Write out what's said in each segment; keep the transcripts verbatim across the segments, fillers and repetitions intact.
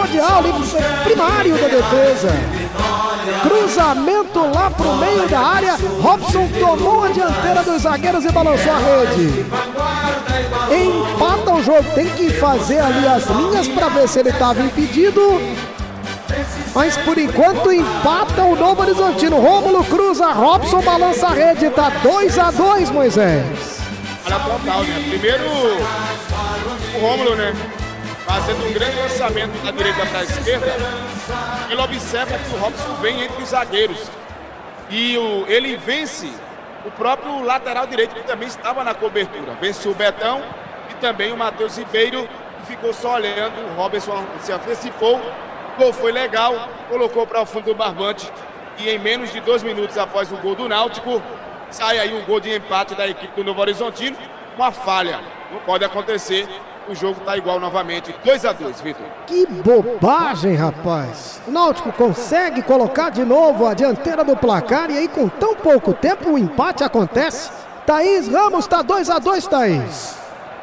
primordial, primário da defesa. Cruzamento lá pro meio da área. Robson tomou a dianteira dos zagueiros e balançou a rede. Empata o jogo. Tem que fazer ali as linhas para ver se ele estava impedido. Mas por enquanto empata o Novo Horizontino. Rômulo cruza, Robson balança a rede. Tá dois a dois, Moisés. Olha total, né? Primeiro o Rômulo, né? Fazendo um grande lançamento da direita para a esquerda. Ele observa que o Robson vem entre os zagueiros. E o, ele vence o próprio lateral direito, que também estava na cobertura. Vence o Betão e também o Matheus Ribeiro, que ficou só olhando. O Robson se antecipou. O gol foi legal, colocou para o fundo do barbante. E em menos de dois minutos após o gol do Náutico, sai aí o gol de empate da equipe do Novo Horizontino. Uma falha. Não pode acontecer. O jogo tá igual novamente, dois a dois, Vitor. Que bobagem, rapaz. O Náutico consegue colocar de novo a dianteira do placar e aí com tão pouco tempo o empate acontece. Thaís Ramos tá dois a dois, Thaís.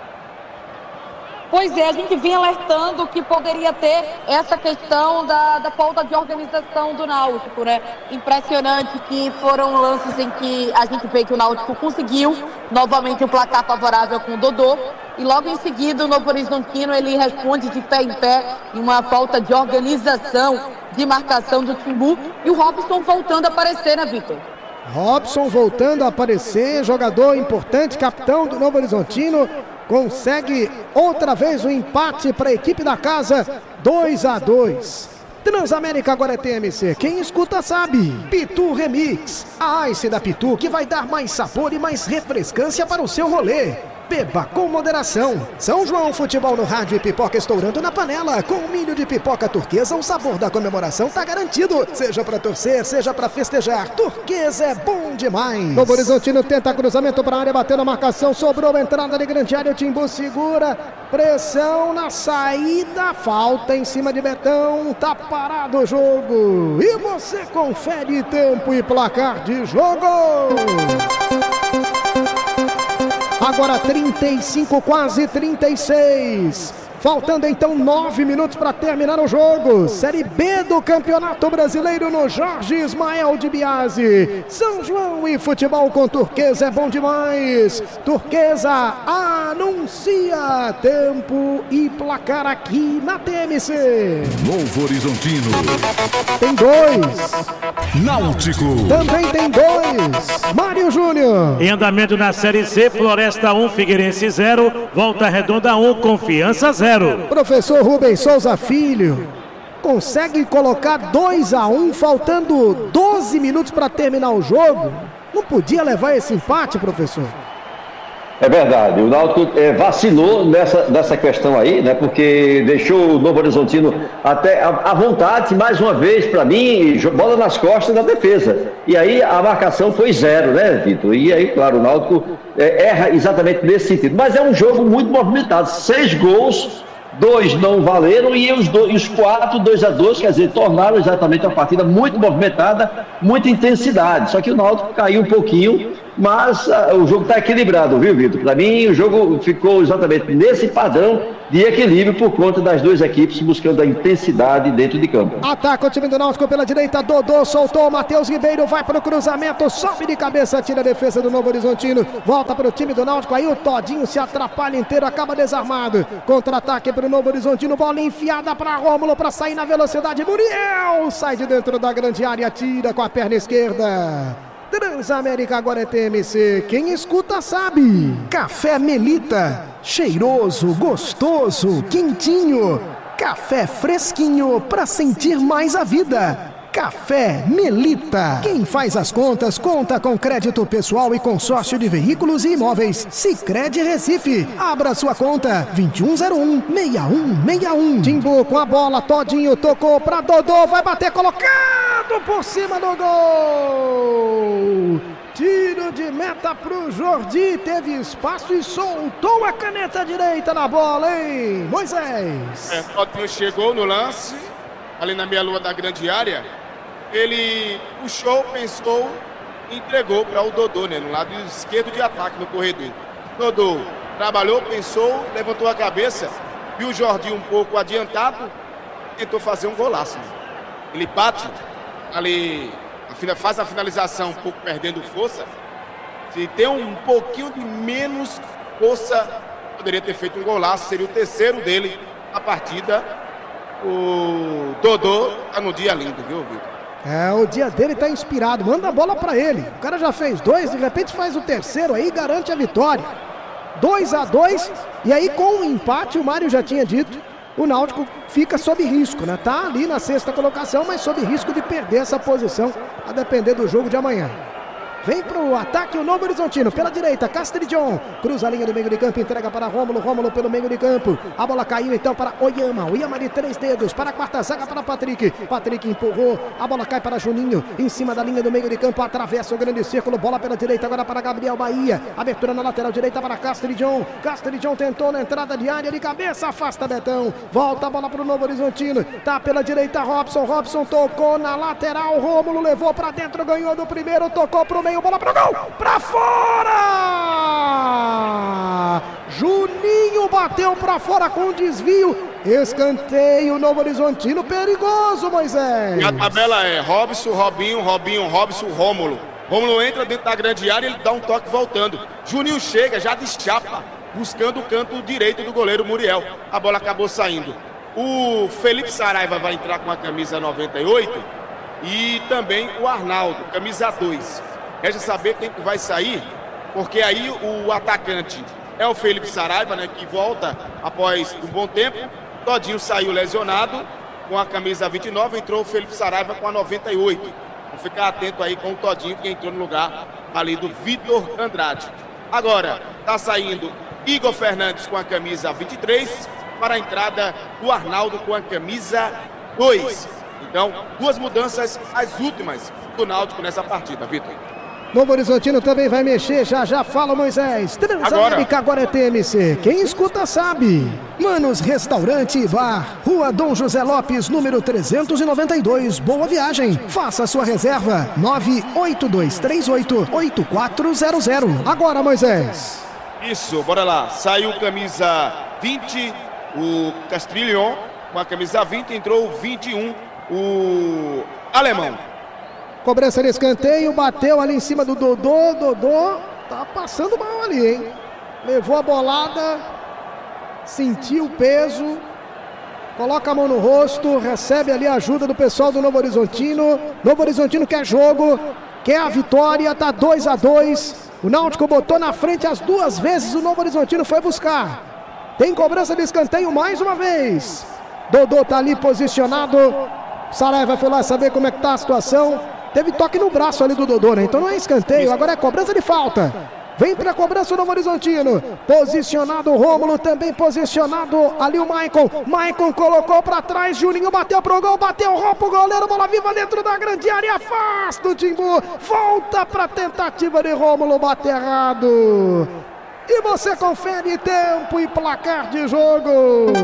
Pois é, a gente vinha alertando que poderia ter essa questão da, da falta de organização do Náutico, né? Impressionante que foram lances em que a gente vê que o Náutico conseguiu novamente o placar favorável com o Dodô. E logo em seguida o Novo Horizontino ele responde de pé em pé em uma falta de organização, de marcação do Timbu. E o Robson voltando a aparecer, né, Vitor? Robson voltando a aparecer, jogador importante, capitão do Novo Horizontino. Consegue outra vez o um empate para a equipe da casa, dois a dois. Transamérica agora é T M C, quem escuta sabe. Pitu Remix, a Ice da Pitu que vai dar mais sabor e mais refrescância para o seu rolê. Beba com moderação. São João Futebol no rádio e pipoca estourando na panela. Com milho de pipoca turquesa, o sabor da comemoração tá garantido. Seja pra torcer, seja pra festejar. Turquesa é bom demais. Novo Horizontino tenta cruzamento pra área, bateu na marcação, sobrou a entrada de grande área, o Timbu segura. Pressão na saída, falta em cima de Betão. Tá parado o jogo. E você confere tempo e placar de jogo. Agora trinta e cinco, quase trinta e seis. Faltando então nove minutos para terminar o jogo. Série B do Campeonato Brasileiro no Jorge Ismael de Biasi. São João e futebol com Turquesa é bom demais. Turquesa anuncia tempo e placar aqui na T M C. Novo Horizontino. Tem dois. Náutico. Também tem dois. Mário Júnior. Em andamento na Série C, Floresta um, Figueirense zero. Volta Redonda um, Confiança zero. Professor Rubens Souza Filho consegue colocar dois a um, faltando doze minutos para terminar o jogo. Não podia levar esse empate, professor? É verdade, o Náutico é, vacilou nessa, nessa questão aí, né? Porque deixou o Novo Horizontino até à vontade, mais uma vez, para mim, bola nas costas da defesa. E aí a marcação foi zero, né, Vitor? E aí, claro, o Náutico é, erra exatamente nesse sentido. Mas é um jogo muito movimentado, seis gols, dois não valeram e os, dois, e os quatro, dois a dois, quer dizer, tornaram exatamente a partida muito movimentada, muita intensidade. Só que o Náutico caiu um pouquinho, mas uh, o jogo está equilibrado, viu, Vitor? Para mim, o jogo ficou exatamente nesse padrão de equilíbrio por conta das duas equipes buscando a intensidade dentro de campo. Ataca o time do Náutico pela direita, Dodô soltou, Matheus Ribeiro vai para o cruzamento, sobe de cabeça, tira a defesa do Novo Horizontino, volta para o time do Náutico, aí o Todinho se atrapalha inteiro, acaba desarmado, contra-ataque para o Novo Horizontino, bola enfiada para Rômulo para sair na velocidade, Muriel sai de dentro da grande área, tira com a perna esquerda. Transamérica agora é T M C, quem escuta sabe. Café Melita, cheiroso, gostoso, quentinho. Café fresquinho para sentir mais a vida. Café Melita. Quem faz as contas, conta com crédito pessoal e consórcio de veículos e imóveis. Sicredi Recife. Abra sua conta. vinte e um zero um, seis um seis um. Timbu com a bola. Todinho tocou pra Dodô. Vai bater colocado por cima do gol. Tiro de meta pro Jordi. Teve espaço e soltou a caneta direita na bola, hein, Moisés? É, Todinho chegou no lance, ali na meia-lua da grande área. Ele puxou, pensou e entregou para o Dodô, né, no lado esquerdo de ataque no corredor. Dodô trabalhou, pensou, levantou a cabeça, viu o Jordi um pouco adiantado tentou fazer um golaço. Ele bate ali, faz a finalização um pouco perdendo força. Se tem um pouquinho de menos força, poderia ter feito um golaço, seria o terceiro dele na partida. O Dodô tá no dia lindo, viu, Vitor? É, o dia dele tá inspirado, manda a bola pra ele. O cara já fez dois, de repente faz o terceiro aí, garante a vitória. dois a dois, e aí com o empate, o Mário já tinha dito, o Náutico fica sob risco, né? Tá ali na sexta colocação, mas sob risco de perder essa posição, a depender do jogo de amanhã. Vem pro ataque o Novo Horizontino, pela direita, Castridion, cruza a linha do meio de campo, entrega para Rômulo, Rômulo pelo meio de campo, a bola caiu então para Oyama, Oyama de três dedos, para a quarta zaga para Patrick, Patrick empurrou, a bola cai para Juninho, em cima da linha do meio de campo, atravessa o grande círculo, bola pela direita agora para Gabriel Bahia, abertura na lateral direita para Castridion, Castridion tentou na entrada de área, de cabeça, afasta Betão, volta a bola para o Novo Horizontino, tá pela direita Robson, Robson tocou na lateral, Rômulo levou para dentro, ganhou do primeiro, tocou pro meio, bola pro gol, pra fora! Juninho bateu pra fora com desvio, escanteio, Novo Horizontino, perigoso, Moisés. E a tabela é Robson, Robinho, Robinho, Robson, Rômulo. Rômulo entra dentro da grande área, ele dá um toque voltando. Juninho chega, já deschapa, buscando o canto direito do goleiro Muriel. A bola acabou saindo. O Felipe Saraiva vai entrar com a camisa noventa e oito e também o Arnaldo, camisa dois. Resta saber quem que vai sair, porque aí o atacante é o Felipe Saraiva, né, que volta após um bom tempo. Todinho saiu lesionado com a camisa vinte e nove, entrou o Felipe Saraiva com a noventa e oito. Vamos ficar atento aí com o Todinho, que entrou no lugar ali do Vitor Andrade. Agora, tá saindo Igor Fernandes com a camisa vinte e três, para a entrada do Arnaldo com a camisa dois. Então, duas mudanças, as últimas do Náutico nessa partida, Vitor. Novo Horizontino também vai mexer, já já fala Moisés. Transamérica agora. agora é T M C, quem escuta sabe. Manos Restaurante e Bar, Rua Dom José Lopes, número trezentos e noventa e dois, Boa Viagem. Faça sua reserva, nove oito dois três oito oito quatro zero zero. Agora, Moisés. Isso, bora lá. Saiu camisa vinte, o Castrilhon, com a camisa vinte, entrou o vinte e um, o Alemão. Cobrança de escanteio, bateu ali em cima do Dodô, Dodô tá passando mal ali, hein? Levou a bolada, sentiu o peso, coloca a mão no rosto, recebe ali a ajuda do pessoal do Novo Horizontino. Novo Horizontino quer jogo, quer a vitória, tá dois a dois. O Náutico botou na frente as duas vezes, o Novo Horizontino foi buscar. Tem cobrança de escanteio mais uma vez. Dodô tá ali posicionado, Saraiva foi lá saber como é que tá a situação. Teve toque no braço ali do Dodô, né? Então não é escanteio, agora é cobrança de falta. Vem pra cobrança o Novo Horizontino. Posicionado o Rômulo, também posicionado ali o Maicon. Maicon colocou pra trás, Juninho bateu pro gol, bateu, roupa o goleiro, bola viva dentro da grande área, afasta o Timbu. Volta pra tentativa de Rômulo, bate errado. E você confere tempo e placar de jogo.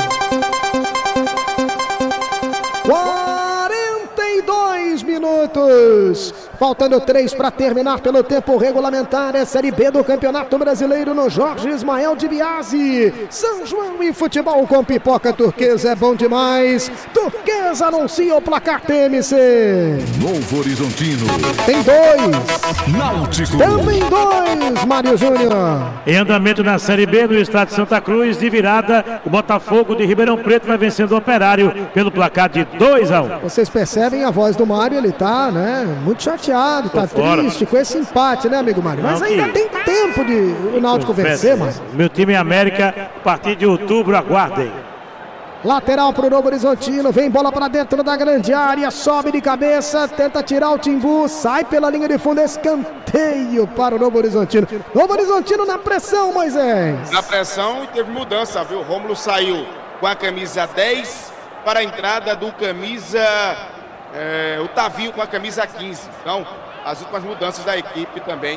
quarenta e dois minutos. Faltando três para terminar pelo tempo regulamentar. É Série B do Campeonato Brasileiro no Jorge Ismael de Biasi. São João e futebol com pipoca turquesa é bom demais. Turquesa anuncia o placar T M C. Novo Horizontino. Tem dois. Náutico. Também dois, Mário Júnior. Em andamento na Série B no estado de Santa Cruz, de virada, o Botafogo de Ribeirão Preto vai vencendo o Operário pelo placar de dois a um. Vocês percebem a voz do Mário, ele tá, né, muito chateado, tá triste com esse empate, né, amigo Mário? Mas ainda tem tempo de o Náutico vencer, mano. Meu time é América, a partir de outubro, aguardem. Lateral pro Novo Horizontino, vem bola pra dentro da grande área, sobe de cabeça, tenta tirar o Timbu, sai pela linha de fundo, escanteio para o Novo Horizontino. Novo Horizontino na pressão, Moisés. Na pressão e teve mudança, viu? O Rômulo saiu com a camisa dez para a entrada do camisa, é, o Tavinho com a camisa quinze. Então, as últimas mudanças da equipe também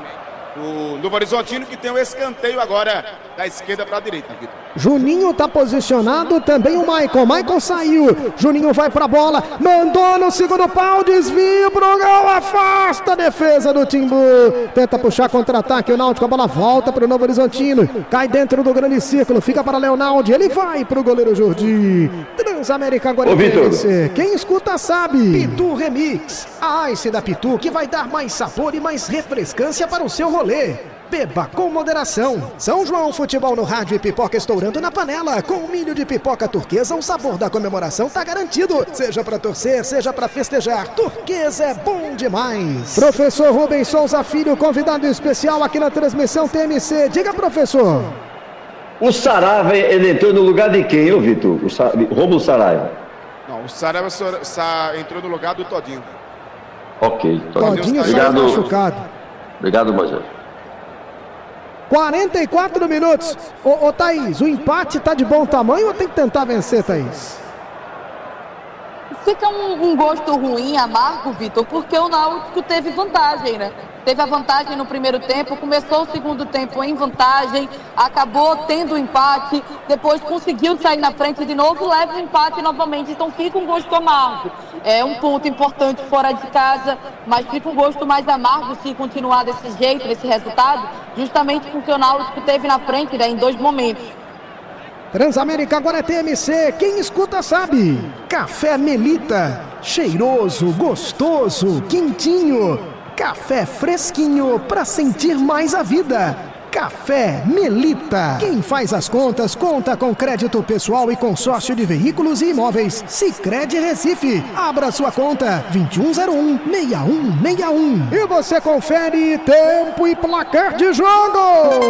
o Novo Horizontino, que tem o escanteio agora da esquerda para a direita, Vitor. Juninho tá posicionado, também o Maicon. Maicon saiu, Juninho vai pra bola, mandou no segundo pau, desvio pro gol, afasta a defesa do Timbu. Tenta puxar contra-ataque, o Náutico, a bola volta pro Novo Horizontino, cai dentro do grande círculo, fica para Leonaldi, ele vai pro goleiro Jordi. Transamérica agora. Ô, Vitor, quem escuta sabe. Pitu Remix, a Ice da Pitu, que vai dar mais sabor e mais refrescância para o seu rolê. Beba com moderação. São João Futebol no rádio e pipoca estourando na panela. Com milho de pipoca turquesa, o sabor da comemoração tá garantido. Seja pra torcer, seja pra festejar, turquesa é bom demais. Professor Rubens Souza Filho, convidado especial aqui na transmissão T M C. Diga, professor. O Saraiva, ele entrou no lugar de quem, ô Vitor? O Sa... Romulo Saraiva. Não, o Saraiva entrou no lugar do Todinho. Ok, Todinho. Todinho saiu machucado. Obrigado, Moisés. quarenta e quatro minutos. Ô, ô Thaís, o empate tá de bom tamanho ou tem que tentar vencer, Thaís? Fica um, um gosto ruim, amargo, Vitor, porque o Náutico teve vantagem, né? Teve a vantagem no primeiro tempo, começou o segundo tempo em vantagem, acabou tendo o empate, depois conseguiu sair na frente de novo, leva o empate novamente, então fica um gosto amargo. É um ponto importante fora de casa, mas fica um gosto mais amargo se continuar desse jeito, desse resultado, justamente porque o Náutico teve na frente, né, em dois momentos. Transamérica agora é T M C, quem escuta sabe. Café Melita, cheiroso, gostoso, quentinho. Café fresquinho pra sentir mais a vida. Café Melita. Quem faz as contas, conta com crédito pessoal e consórcio de veículos e imóveis. Sicredi Recife. Abra sua conta vinte e um zero um, seis um seis um. E você confere tempo e placar de jogo.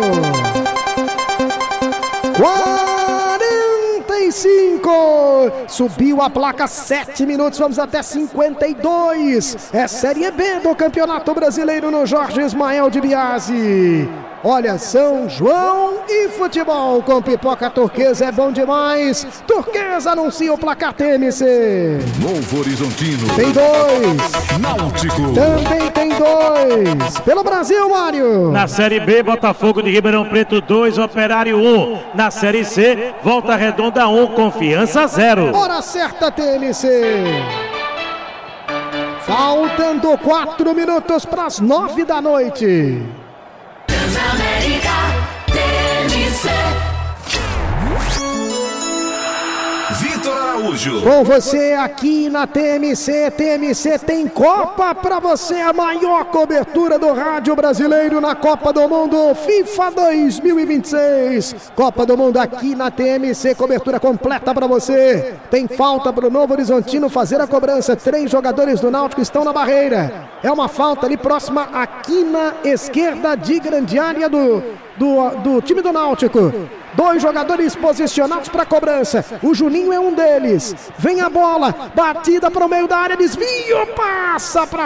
quarenta e cinco. Subiu a placa, sete minutos, vamos até cinquenta e dois. É Série B do Campeonato Brasileiro no Jorge Ismael de Biasi. Olha, São João e futebol com pipoca turquesa é bom demais. Turquesa anuncia o placar T M C. Novo Horizontino. Tem dois. Náutico. Também tem dois. Pelo Brasil, Mário. Na Série B, Botafogo de Ribeirão Preto dois, Operário um. Na Série C, Volta Redonda um, Confiança zero. Hora certa, T M C. Faltando quatro minutos para as nove da noite. Transamérica T M C. Vitor Araújo. Com você aqui na T M C. T M C tem Copa para você, a maior cobertura do rádio brasileiro na Copa do Mundo FIFA dois mil e vinte e seis. Copa do Mundo aqui na T M C, cobertura completa para você. Tem falta para o Novo Horizontino fazer a cobrança. Três jogadores do Náutico estão na barreira. É uma falta ali próxima aqui na esquerda de grande área do, do, do time do Náutico. Dois jogadores posicionados para cobrança. O Juninho é um deles. Vem a bola, batida para o meio da área, desvio, passa para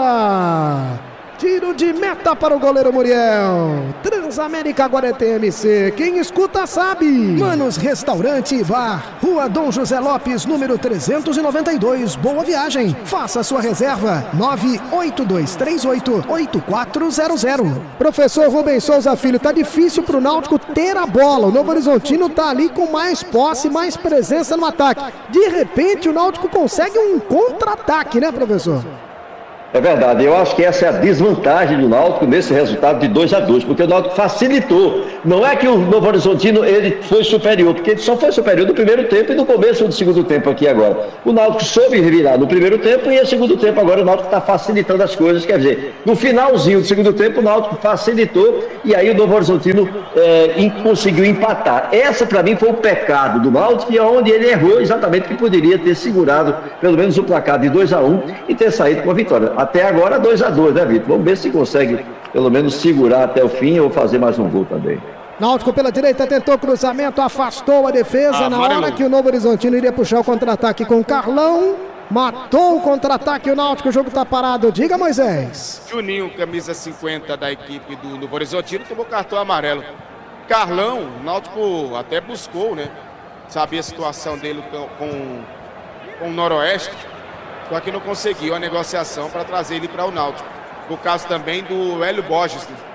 fora. Tiro de meta para o goleiro Muriel. Transamérica agora é T M C. Quem escuta sabe. Manos Restaurante e Bar. Rua Dom José Lopes, número trezentos e noventa e dois. Boa viagem. Faça sua reserva. nove oito dois três oito, oito quatro zero zero. Professor Rubens Souza Filho, tá difícil pro Náutico ter a bola. O Novo Horizontino tá ali com mais posse, mais presença no ataque. De repente o Náutico consegue um contra-ataque, né, professor? É verdade, eu acho que essa é a desvantagem do Náutico nesse resultado de dois a dois, porque o Náutico facilitou. Não é que o Novo Horizontino ele foi superior, porque ele só foi superior no primeiro tempo e no começo do segundo tempo aqui agora. O Náutico soube virar no primeiro tempo e no segundo tempo agora o Náutico está facilitando as coisas, quer dizer, no finalzinho do segundo tempo o Náutico facilitou e aí o Novo Horizontino é, conseguiu empatar. Essa para mim foi o pecado do Náutico e é onde ele errou exatamente, que poderia ter segurado pelo menos o placar de dois a um e ter saído com a vitória. Até agora dois a dois, né, Vitor? Vamos ver se consegue pelo menos segurar até o fim ou fazer mais um gol também. Náutico pela direita tentou cruzamento, afastou a defesa ah, na hora amarelo. Que o Novo Horizontino iria puxar o contra-ataque com o Carlão. Matou o contra-ataque o Náutico, o jogo tá parado. Diga, Moisés. Juninho, camisa cinquenta da equipe do Novo Horizontino, tomou cartão amarelo. Carlão, o Náutico até buscou, né? Sabia a situação dele com, com o Noroeste. Só que não conseguiu a negociação para trazer ele para o Náutico. No caso também do Hélio Borges, né?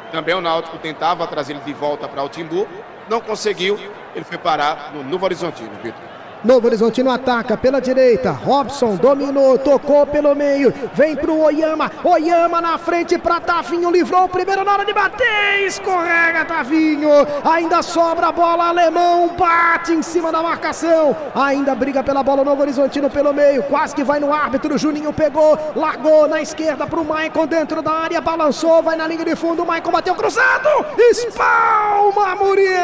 Também o Náutico tentava trazer ele de volta para o Timbu, não conseguiu, ele foi parar no Novo Horizontino, Vitor. Novo Horizontino ataca pela direita, Robson dominou, tocou pelo meio, vem pro Oyama, Oyama na frente pra Tavinho, livrou o primeiro na hora de bater, escorrega Tavinho, ainda sobra a bola, Alemão bate em cima da marcação, ainda briga pela bola o Novo Horizontino pelo meio, quase que vai no árbitro, Juninho pegou, largou na esquerda pro Maicon dentro da área, balançou, vai na linha de fundo, o Maicon bateu cruzado, espalma Muriel,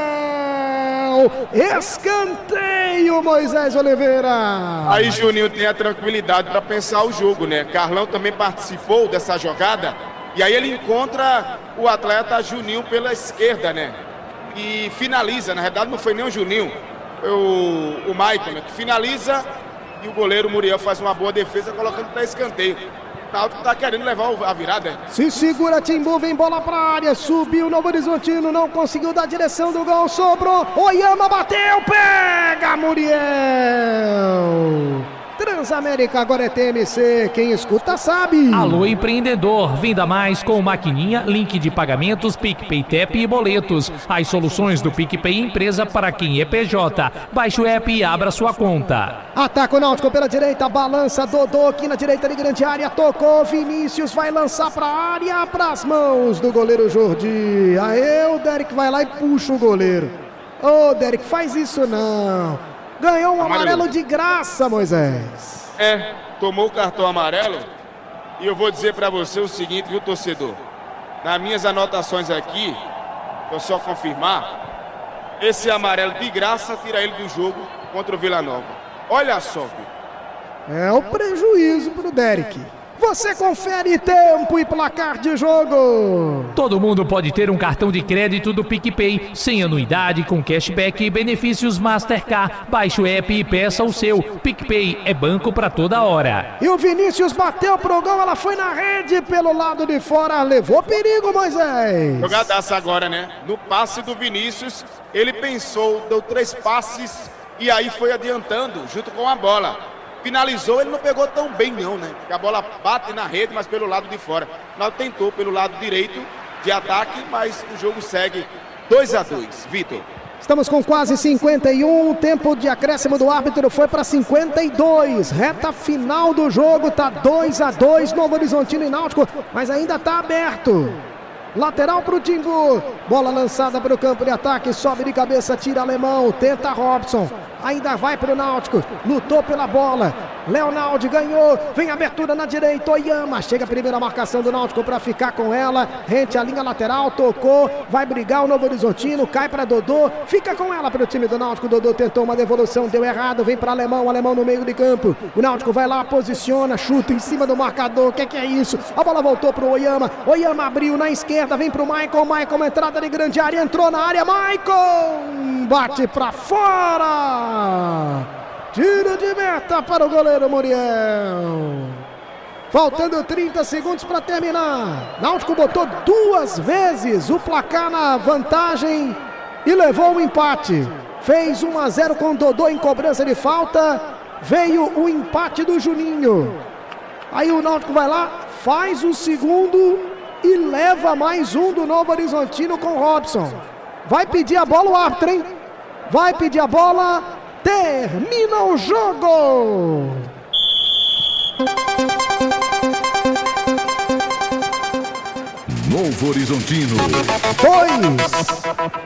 escanteio Moisés Oliveira. Aí Juninho tem a tranquilidade para pensar o jogo, né? Carlão também participou dessa jogada e aí ele encontra o atleta Juninho pela esquerda, né? E finaliza, na verdade não foi nem o Juninho, foi o, o Maicon, né? Que finaliza e o goleiro Muriel faz uma boa defesa colocando para escanteio. O Náutico tá querendo levar a virada, né? Se segura, Timbu, vem bola pra área, subiu o Novo Horizontino, não conseguiu dar direção do gol, sobrou, Oyama bateu, pega Muriel! Transamérica agora é T M C, quem escuta sabe. Alô empreendedor, venda mais com maquininha, link de pagamentos, PicPay, T E P e boletos. As soluções do PicPay Empresa para quem é P J. Baixe o app e abra sua conta. Ataca o Náutico pela direita, balança Dodô aqui na direita de grande área, tocou, Vinícius vai lançar pra área, pras mãos do goleiro Jordi. Aê, o Derek vai lá e puxa o goleiro. Ô, Derek, faz isso não. Ganhou um amarelo. amarelo de graça, Moisés. É, tomou o cartão amarelo. E eu vou dizer pra você o seguinte, viu, torcedor? Nas minhas anotações aqui, vou só confirmar, esse amarelo de graça tira ele do jogo contra o Vila Nova. Olha só, viu? É o prejuízo pro Derek. Você confere tempo e placar de jogo. Todo mundo pode ter um cartão de crédito do PicPay, sem anuidade, com cashback e benefícios Mastercard. Baixe o app e peça o seu. PicPay é banco pra toda hora. E o Vinícius bateu pro gol, ela foi na rede pelo lado de fora, levou perigo, Moisés. Jogadaça agora, né? No passe do Vinícius, ele pensou, deu três passes e aí foi adiantando junto com a bola. Finalizou, ele não pegou tão bem não, né? Porque a bola bate na rede, mas pelo lado de fora. Nós tentou pelo lado direito de ataque, mas o jogo segue dois a dois. Vitor. Estamos com quase cinquenta e um, tempo de acréscimo do árbitro foi para cinquenta e dois. Reta final do jogo, tá dois a dois, Novo Horizontino e Náutico, mas ainda tá aberto. Lateral pro Timbu, bola lançada para o campo de ataque, sobe de cabeça, tira Alemão, tenta Robson, ainda vai pro Náutico, lutou pela bola, Leonardo ganhou, vem abertura na direita, Oyama, chega a primeira marcação do Náutico para ficar com ela, rente a linha lateral, tocou, vai brigar o Novo Horizontino, cai para Dodô, fica com ela pro time do Náutico, Dodô tentou uma devolução, deu errado, vem para Alemão, Alemão no meio de campo, o Náutico vai lá, posiciona, chuta em cima do marcador, o que, que é isso? A bola voltou pro Oyama, Oyama abriu na esquerda, vem pro Maicon, Maicon entrada de grande área, entrou na área, Maicon bate pra fora, tiro de meta para o goleiro Muriel, faltando trinta segundos para terminar, Náutico botou duas vezes o placar na vantagem e levou o empate, fez um a zero com Dodô em cobrança de falta, veio o empate do Juninho, aí o Náutico vai lá, faz o segundo e leva mais um do Novo Horizontino com Robson. Vai pedir a bola o árbitro, hein? Vai pedir a bola. Termina o jogo. Novo Horizontino. Dois.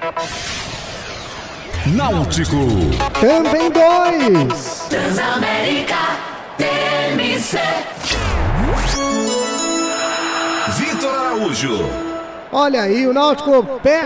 Náutico. Também dois. Transamérica T M C. Vitor Araújo. Olha aí, o Náutico perde.